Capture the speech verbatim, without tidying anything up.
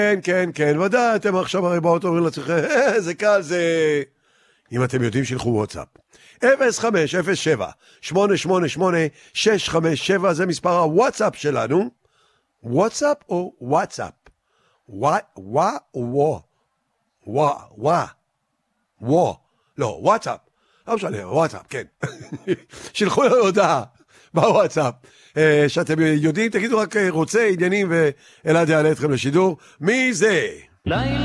כן, כן, כן, ודאי, אתם עכשיו הרי באוטו אומרים לעצמכם, זה קל, זה... אם אתם יודעים, שילחו וואטסאפ. אפס חמש אפס שבע שמונה שמונה שמונה שש חמש שבע, זה מספר הוואטסאפ שלנו. וואטסאפ או וואטסאפ? ווא, ווא או ווא? ווא, ווא, ווא. לא, וואטסאפ. לא משנה, וואטסאפ, כן. שילחו לנו הודעה בוואטסאפ. שאתם יודעים, תגידו רק רוצה, עניינים, ואלעד יעלה אתכם לשידור. מי זה?